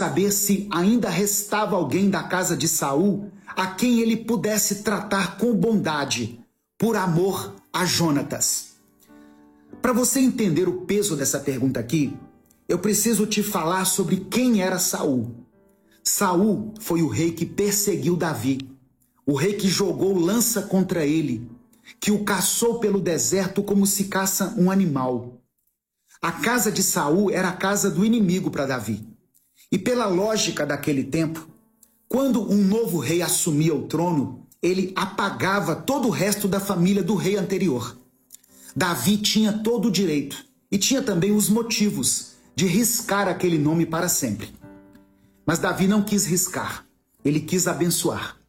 saber se ainda restava alguém da casa de Saul a quem ele pudesse tratar com bondade, por amor a Jonatas. Para você entender o peso dessa pergunta aqui, eu preciso te falar sobre quem era Saul. Saul foi o rei que perseguiu Davi, o rei que jogou lança contra ele, que o caçou pelo deserto como se caça um animal. A casa de Saul era a casa do inimigo para Davi. E pela lógica daquele tempo, quando um novo rei assumia o trono, ele apagava todo o resto da família do rei anterior. Davi tinha todo o direito e tinha também os motivos de riscar aquele nome para sempre. Mas Davi não quis riscar, ele quis abençoar.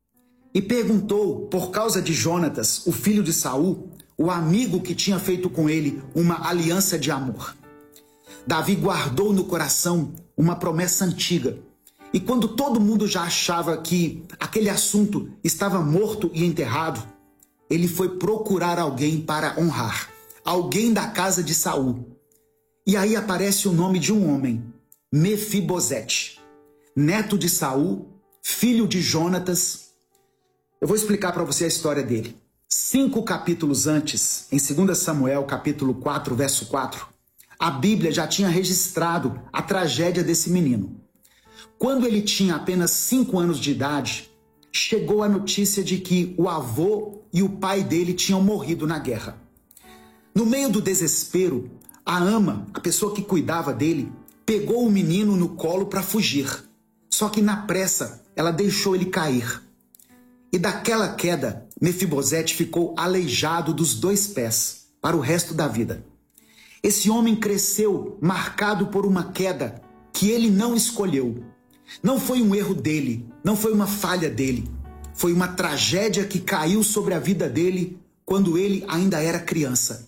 E perguntou, por causa de Jonatas, o filho de Saul, o amigo que tinha feito com ele uma aliança de amor. Davi guardou no coração uma promessa antiga. E quando todo mundo já achava que aquele assunto estava morto e enterrado, ele foi procurar alguém para honrar, alguém da casa de Saul. E aí aparece o nome de um homem, Mefibosete, neto de Saul, filho de Jonatas. Eu vou explicar para você a história dele. 5 capítulos antes, em 2 Samuel, capítulo 4, verso 4, a Bíblia já tinha registrado a tragédia desse menino. Quando ele tinha apenas 5 anos de idade, chegou a notícia de que o avô e o pai dele tinham morrido na guerra. No meio do desespero, a ama, a pessoa que cuidava dele, pegou o menino no colo para fugir. Só que na pressa, ela deixou ele cair. E daquela queda, Mefibosete ficou aleijado dos 2 pés para o resto da vida. Esse homem cresceu marcado por uma queda que ele não escolheu. Não foi um erro dele, não foi uma falha dele. Foi uma tragédia que caiu sobre a vida dele quando ele ainda era criança.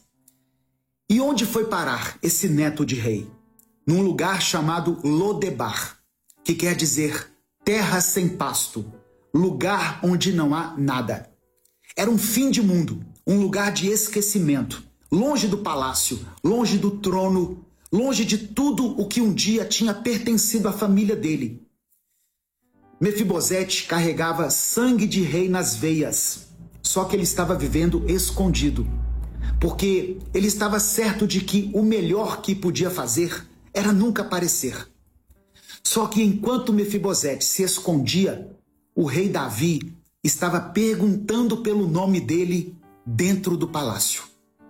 E onde foi parar esse neto de rei? Num lugar chamado Lodebar, que quer dizer terra sem pasto, lugar onde não há nada. Era um fim de mundo, um lugar de esquecimento, longe do palácio, longe do trono, longe de tudo o que um dia tinha pertencido à família dele. Mefibosete carregava sangue de rei nas veias, só que ele estava vivendo escondido, porque ele estava certo de que o melhor que podia fazer era nunca aparecer. Só que enquanto Mefibosete se escondia, o rei Davi estava perguntando pelo nome dele dentro do palácio.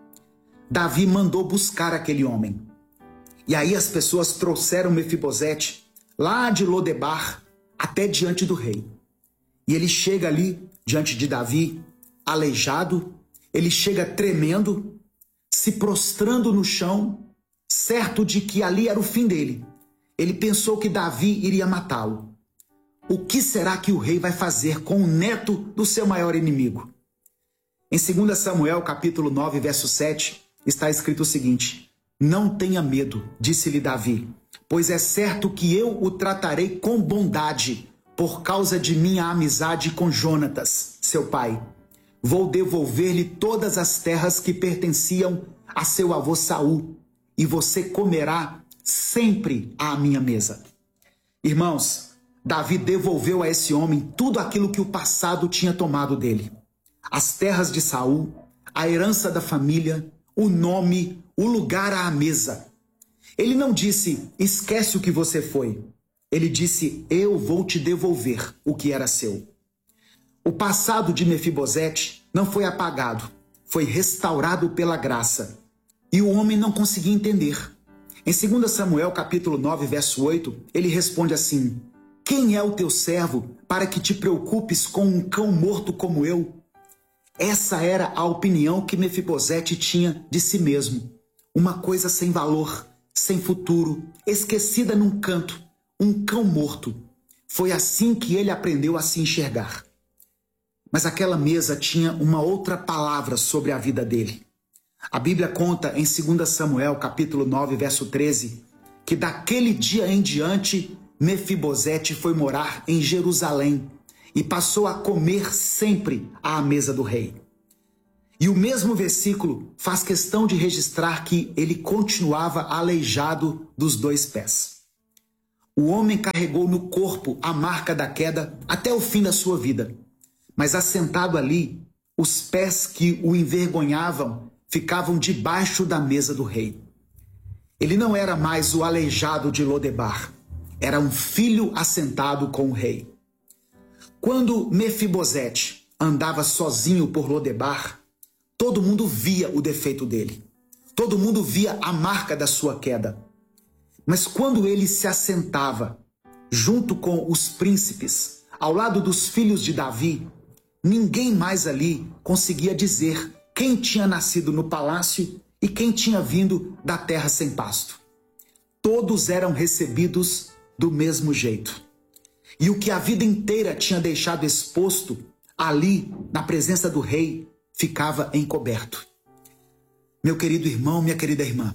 Davi mandou buscar aquele homem. E aí as pessoas trouxeram Mefibosete lá de Lodebar até diante do rei. E ele chega ali diante de Davi, aleijado, ele chega tremendo, se prostrando no chão, certo de que ali era o fim dele. Ele pensou que Davi iria matá-lo. O que será que o rei vai fazer com o neto do seu maior inimigo? Em 2 Samuel, capítulo 9, verso 7, está escrito o seguinte: Não tenha medo, disse-lhe Davi, pois é certo que eu o tratarei com bondade, por causa de minha amizade com Jonatas, seu pai. Vou devolver-lhe todas as terras que pertenciam a seu avô Saul, e você comerá sempre à minha mesa. Irmãos, Davi devolveu a esse homem tudo aquilo que o passado tinha tomado dele. As terras de Saul, a herança da família, o nome, o lugar à mesa. Ele não disse, esquece o que você foi. Ele disse, eu vou te devolver o que era seu. O passado de Mefibosete não foi apagado, foi restaurado pela graça. E o homem não conseguia entender. Em 2 Samuel, capítulo 9, verso 8, ele responde assim: Quem é o teu servo para que te preocupes com um cão morto como eu? Essa era a opinião que Mefibosete tinha de si mesmo. Uma coisa sem valor, sem futuro, esquecida num canto, um cão morto. Foi assim que ele aprendeu a se enxergar. Mas aquela mesa tinha uma outra palavra sobre a vida dele. A Bíblia conta em 2 Samuel, capítulo 9, verso 13, que daquele dia em diante, Mefibosete foi morar em Jerusalém e passou a comer sempre à mesa do rei. E o mesmo versículo faz questão de registrar que ele continuava aleijado dos 2 pés. O homem carregou no corpo a marca da queda até o fim da sua vida. Mas assentado ali, os pés que o envergonhavam ficavam debaixo da mesa do rei. Ele não era mais o aleijado de Lodebar, era um filho assentado com o rei. Quando Mefibosete andava sozinho por Lodebar, todo mundo via o defeito dele. Todo mundo via a marca da sua queda. Mas quando ele se assentava junto com os príncipes, ao lado dos filhos de Davi, ninguém mais ali conseguia dizer quem tinha nascido no palácio e quem tinha vindo da terra sem pasto. Todos eram recebidos do mesmo jeito. E o que a vida inteira tinha deixado exposto, ali, na presença do rei, ficava encoberto. Meu querido irmão, minha querida irmã,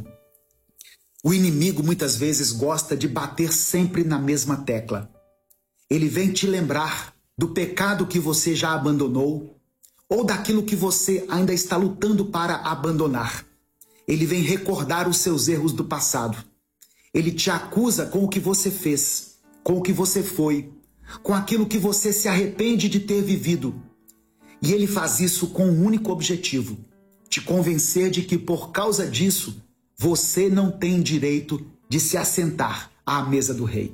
o inimigo muitas vezes gosta de bater sempre na mesma tecla. Ele vem te lembrar do pecado que você já abandonou ou daquilo que você ainda está lutando para abandonar. Ele vem recordar os seus erros do passado. Ele te acusa com o que você fez, com o que você foi, com aquilo que você se arrepende de ter vivido. E ele faz isso com um único objetivo: te convencer de que por causa disso você não tem direito de se assentar à mesa do rei.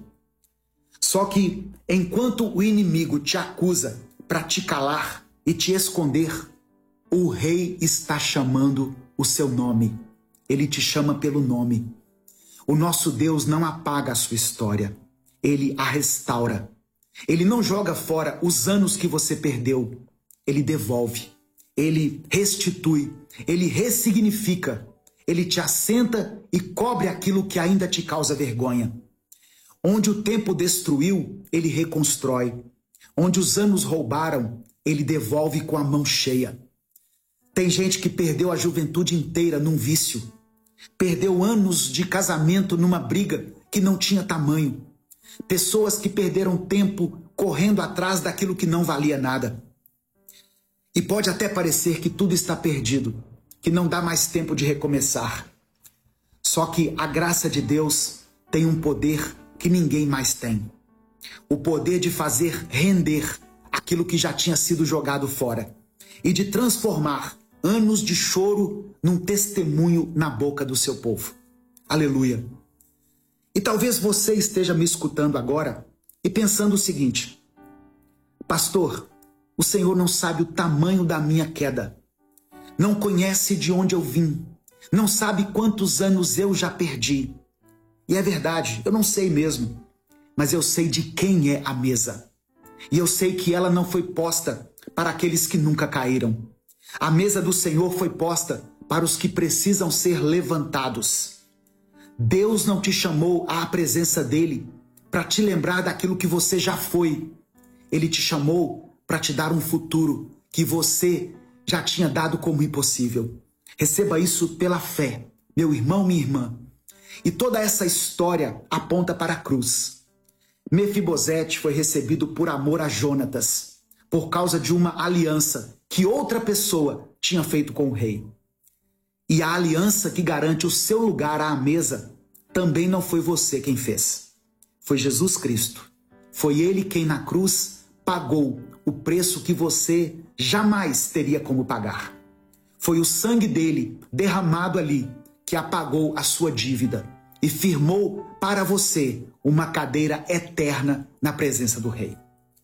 Só que enquanto o inimigo te acusa para te calar e te esconder, o rei está chamando o seu nome. Ele te chama pelo nome. O nosso Deus não apaga a sua história. Ele a restaura. Ele não joga fora os anos que você perdeu. Ele devolve. Ele restitui. Ele ressignifica. Ele te assenta e cobre aquilo que ainda te causa vergonha. Onde o tempo destruiu, ele reconstrói. Onde os anos roubaram, ele devolve com a mão cheia. Tem gente que perdeu a juventude inteira num vício. Perdeu anos de casamento numa briga que não tinha tamanho. Pessoas que perderam tempo correndo atrás daquilo que não valia nada. E pode até parecer que tudo está perdido, que não dá mais tempo de recomeçar. Só que a graça de Deus tem um poder que ninguém mais tem. O poder de fazer render aquilo que já tinha sido jogado fora e de transformar anos de choro num testemunho na boca do seu povo. Aleluia! E talvez você esteja me escutando agora e pensando o seguinte: pastor, o Senhor não sabe o tamanho da minha queda. Não conhece de onde eu vim. Não sabe quantos anos eu já perdi. E é verdade, eu não sei mesmo. Mas eu sei de quem é a mesa. E eu sei que ela não foi posta para aqueles que nunca caíram. A mesa do Senhor foi posta para os que precisam ser levantados. Deus não te chamou à presença dele para te lembrar daquilo que você já foi. Ele te chamou para te dar um futuro que você já tinha dado como impossível. Receba isso pela fé, meu irmão, minha irmã. E toda essa história aponta para a cruz. Mefibosete foi recebido por amor a Jonatas, por causa de uma aliança que outra pessoa tinha feito com o rei. E a aliança que garante o seu lugar à mesa também não foi você quem fez. Foi Jesus Cristo. Foi ele quem na cruz pagou o preço que você jamais teria como pagar. Foi o sangue dele derramado ali que apagou a sua dívida e firmou para você uma cadeira eterna na presença do rei.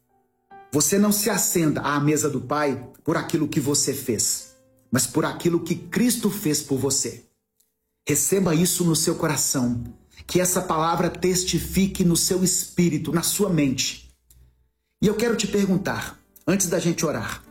Você não se assenta à mesa do Pai por aquilo que você fez, mas por aquilo que Cristo fez por você. Receba isso no seu coração, que essa palavra testifique no seu espírito, na sua mente. E eu quero te perguntar, antes da gente orar,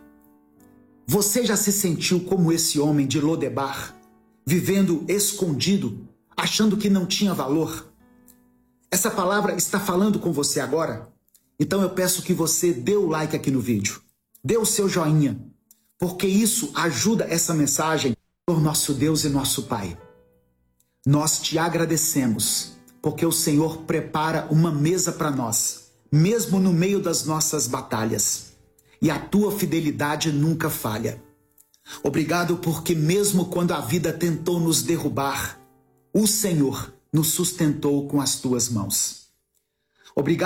você já se sentiu como esse homem de Lodebar, vivendo escondido, achando que não tinha valor? Essa palavra está falando com você agora? Então eu peço que você dê o like aqui no vídeo, dê o seu joinha, porque isso ajuda essa mensagem por nosso Deus e nosso Pai. Nós te agradecemos, porque o Senhor prepara uma mesa para nós, mesmo no meio das nossas batalhas. E a tua fidelidade nunca falha. Obrigado porque mesmo quando a vida tentou nos derrubar, o Senhor nos sustentou com as tuas mãos. Obrigado.